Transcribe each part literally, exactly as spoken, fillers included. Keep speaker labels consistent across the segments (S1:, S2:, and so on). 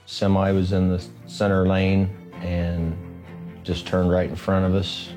S1: Semi was in the center lane and just turned right in front of us.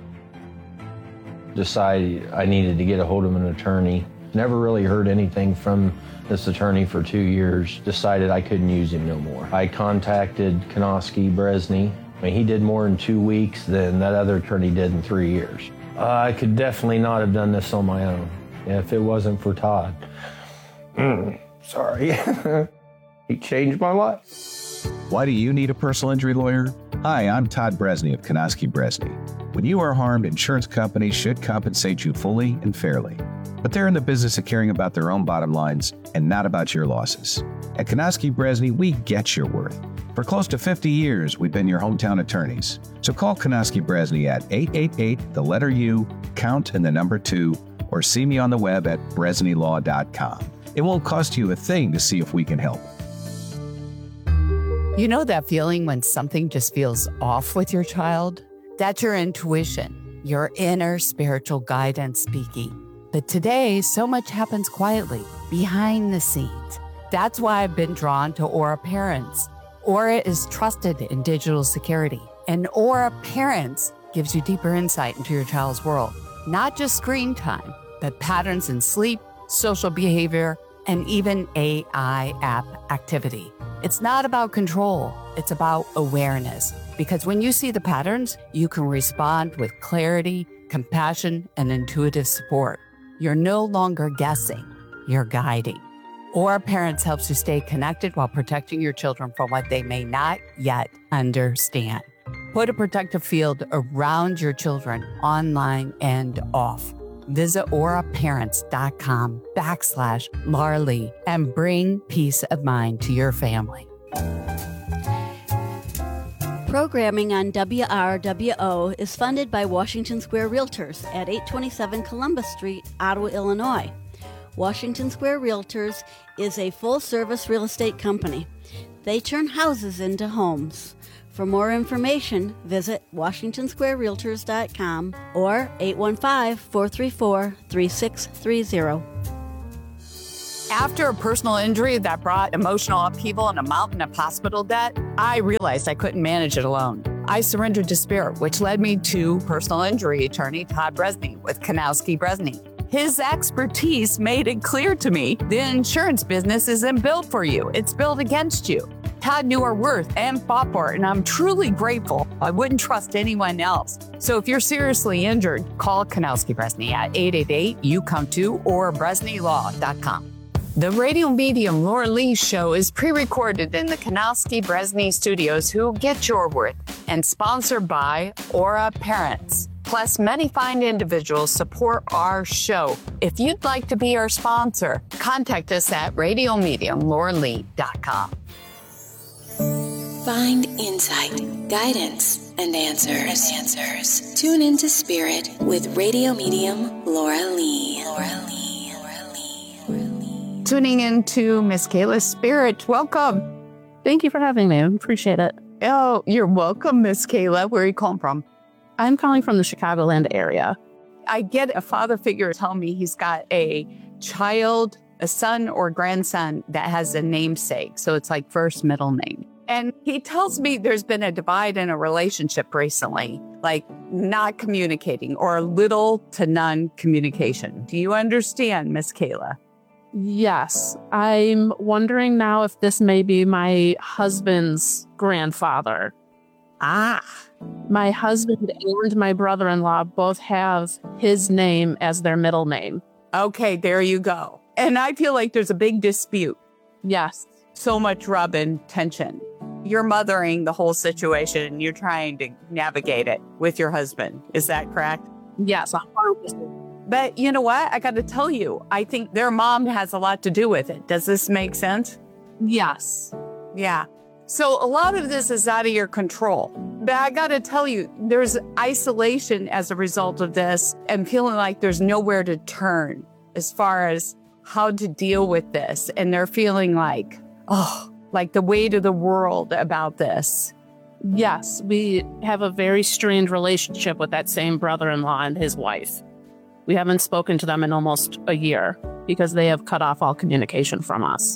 S1: Decided I needed to get a hold of an attorney. Never really heard anything from this attorney for two years. Decided I couldn't use him no more. I contacted Konoski Bresney. I mean, he did more in two weeks than that other attorney did in three years. Uh, I could definitely not have done this on my own if it wasn't for Todd. Mm, sorry. He changed my life.
S2: Why do you need a personal injury lawyer? Hi, I'm Todd Bresney of Konoski Bresney. When you are harmed, insurance companies should compensate you fully and fairly. But they're in the business of caring about their own bottom lines and not about your losses. At Konoski Bresney, we get your worth. For close to fifty years, we've been your hometown attorneys. So call Konoski Bresney at eight eight eight, the letter U, count and the number two, or see me on the web at bresney law dot com. It won't cost you a thing to see if we can help.
S3: You know that feeling when something just feels off with your child? That's your intuition, your inner spiritual guidance speaking. But today, so much happens quietly, behind the scenes. That's why I've been drawn to Aura Parents. Aura is trusted in digital security, and Aura Parents gives you deeper insight into your child's world. Not just screen time, but patterns in sleep, social behavior, and even A I app activity. It's not about control, it's about awareness. Because when you see the patterns, you can respond with clarity, compassion, and intuitive support. You're no longer guessing, you're guiding. Aura Parents helps you stay connected while protecting your children from what they may not yet understand. Put a protective field around your children, online and off. Visit auraparents.com backslash Laura Lee and bring peace of mind to your family.
S4: Programming on W R W O is funded by Washington Square Realtors at eight twenty-seven Columbus Street, Ottawa, Illinois. Washington Square Realtors is a full-service real estate company. They turn houses into homes. For more information, visit washington square realtors dot com or eight one five, four three four, three six three zero.
S3: After a personal injury that brought emotional upheaval and a mountain of hospital debt, I realized I couldn't manage it alone. I surrendered to spirit, which led me to personal injury attorney Todd Bresney with Konoski Bresney. His expertise made it clear to me the insurance business isn't built for you, it's built against you. Todd knew our worth and fought for it, and I'm truly grateful. I wouldn't trust anyone else. So if you're seriously injured, call Konoski Bresney at eight eight eight, you come to or bresney law dot com. The radio medium Laura Lee show is pre-recorded in the Konoski Bresney studios, who get your worth, and sponsored by Aura Parents. Plus, many fine individuals support our show. If you'd like to be our sponsor, contact us at radio medium laura lee dot com.
S5: Find insight, guidance, and answers. Answers. Tune into Spirit with radio medium Laura Lee. Laura Lee. Laura Lee. Laura Lee.
S3: Tuning into Miss Kayla's Spirit. Welcome.
S6: Thank you for having me. I appreciate it.
S3: Oh, you're welcome, Miss Kayla. Where are you calling from?
S6: I'm calling from the Chicagoland area.
S3: I get a father figure tell me he's got a child, a son or grandson that has a namesake. So it's like first, middle name. And he tells me there's been a divide in a relationship recently, like not communicating or little to none communication. Do you understand, Miss Kayla?
S6: Yes. I'm wondering now if this may be my husband's grandfather.
S3: Ah.
S6: My husband and my brother-in-law both have his name as their middle name.
S3: Okay, there you go. And I feel like there's a big dispute.
S6: Yes.
S3: So much rub and tension. You're mothering the whole situation and you're trying to navigate it with your husband. Is that correct?
S6: Yes, one hundred percent.
S3: But you know what? I got to tell you, I think their mom has a lot to do with it. Does this make sense?
S6: Yes.
S3: Yeah. So a lot of this is out of your control. But I got to tell you, there's isolation as a result of this and feeling like there's nowhere to turn as far as how to deal with this. And they're feeling like, oh, like the weight of the world about this.
S6: Yes, we have a very strained relationship with that same brother-in-law and his wife. We haven't spoken to them in almost a year because they have cut off all communication from us.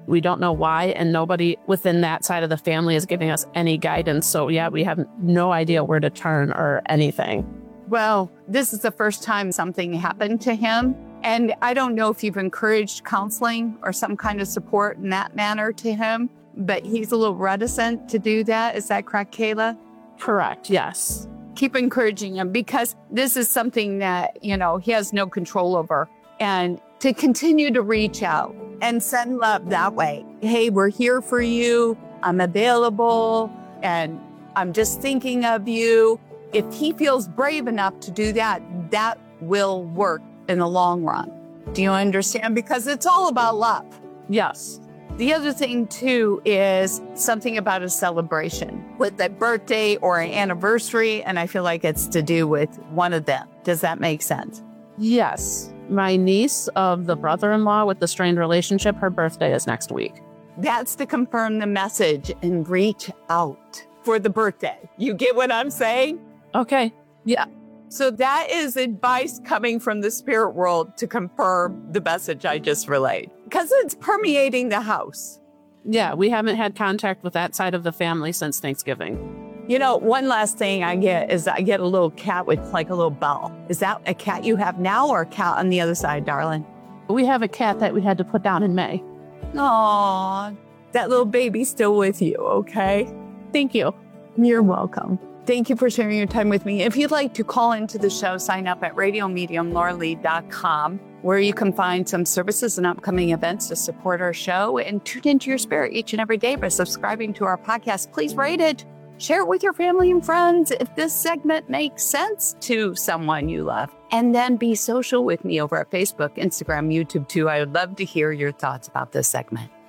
S6: We don't know why, and nobody within that side of the family is giving us any guidance. So yeah, we have no idea where to turn or anything.
S3: Well, this is the first time something happened to him. And I don't know if you've encouraged counseling or some kind of support in that manner to him, but he's a little reticent to do that. Is that correct, Kayla?
S6: Correct, yes.
S3: Keep encouraging him because this is something that, you know, he has no control over. And to continue to reach out and send love that way. Hey, we're here for you. I'm available and I'm just thinking of you. If he feels brave enough to do that, that will work in the long run. Do you understand? Because it's all about love.
S6: Yes.
S3: The other thing, too, is something about a celebration with a birthday or an anniversary, and I feel like it's to do with one of them. Does that make sense?
S6: Yes. My niece of the brother-in-law with the strained relationship, her birthday is next week.
S3: That's to confirm the message and reach out for the birthday. You get what I'm saying?
S6: Okay. Yeah.
S3: So that is advice coming from the spirit world to confirm the message I just relayed. Because it's permeating the house.
S6: Yeah, we haven't had contact with that side of the family since Thanksgiving.
S3: You know, one last thing I get is I get a little cat with like a little bell. Is that a cat you have now or a cat on the other side, darling?
S6: We have a cat that we had to put down in May.
S3: Aw, that little baby's still with you, okay?
S6: Thank you.
S3: You're welcome. Thank you for sharing your time with me. If you'd like to call into the show, sign up at radio medium laura lee dot com, where you can find some services and upcoming events to support our show and tune into your spirit each and every day by subscribing to our podcast. Please rate it. Share it with your family and friends if this segment makes sense to someone you love. And then be social with me over at Facebook, Instagram, YouTube too. I would love to hear your thoughts about this segment.